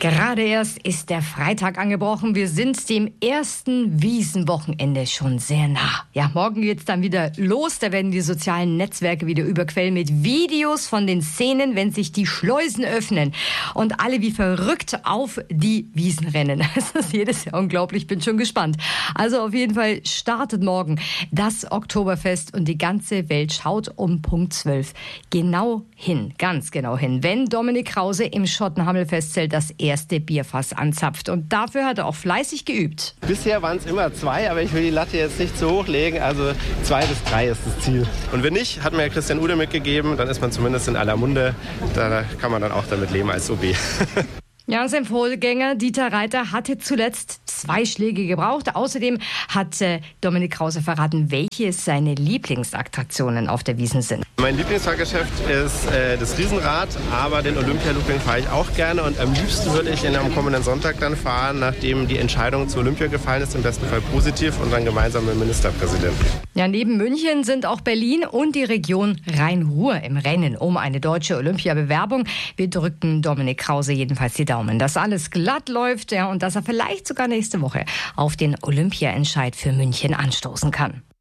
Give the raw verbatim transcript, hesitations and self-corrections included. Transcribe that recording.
Gerade erst ist der Freitag angebrochen. Wir sind dem ersten Wiesenwochenende schon sehr nah. Ja, morgen geht's dann wieder los. Da werden die sozialen Netzwerke wieder überquellen mit Videos von den Szenen, wenn sich die Schleusen öffnen und alle wie verrückt auf die Wiesen rennen. Das ist jedes Jahr unglaublich. Bin schon gespannt. Also auf jeden Fall startet morgen das Oktoberfest und die ganze Welt schaut um Punkt zwölf genau hin, ganz genau hin, wenn Dominik Krause im Schottenhamel-Festzelt das erste Bierfass anzapft. Und dafür hat er auch fleißig geübt. Bisher waren es immer zwei, aber ich will die Latte jetzt nicht zu hoch legen. Also zwei bis drei ist das Ziel. Und wenn nicht, hat mir ja Christian Ude mitgegeben, dann ist man zumindest in aller Munde. Da kann man dann auch damit leben als O B. Ja, sein Vorgänger Dieter Reiter hatte zuletzt zwei Schläge gebraucht. Außerdem hat äh, Dominik Krause verraten, welche seine Lieblingsattraktionen auf der Wiesn sind. Mein Lieblingsfahrgeschäft ist äh, das Riesenrad, aber den Olympia-Looping fahre ich auch gerne. Und am liebsten würde ich ihn am kommenden Sonntag dann fahren, nachdem die Entscheidung zu Olympia gefallen ist, im besten Fall positiv und dann gemeinsam mit dem Ministerpräsidenten. Ja, neben München sind auch Berlin und die Region Rhein-Ruhr im Rennen um eine deutsche Olympia-Bewerbung. Wir drücken Dominik Krause jedenfalls die Daumen, dass alles glatt läuft, ja, und dass er vielleicht sogar nächste Woche auf den Olympia-Entscheid für München anstoßen kann.